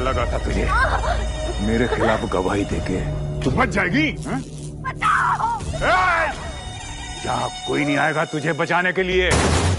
लगा था तुझे। मेरे खिलाफ गवाही देके तू बच जाएगी। यहाँ कोई नहीं आएगा तुझे बचाने के लिए।